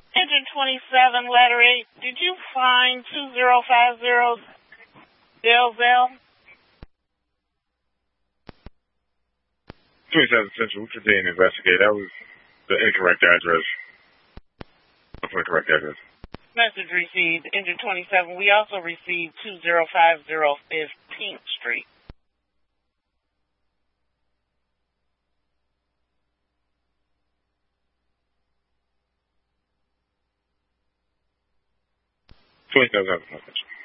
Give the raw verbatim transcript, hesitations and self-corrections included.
Engine twenty-seven, letter eight. Did you find two zero five zero Delzell? twenty-seven Central, we continue to investigate. That was the incorrect address. That's the correct address. Message received. Engine twenty-seven. We also received two zero five zero fifteenth Street. twenty-seven, message.